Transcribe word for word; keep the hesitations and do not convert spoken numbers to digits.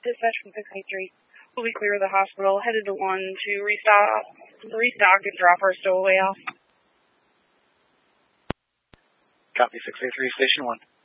Dispatch from six eight three. We'll be clear of the hospital, headed to one to restock, restock and drop our stowaway off. Copy six eight three, Station one.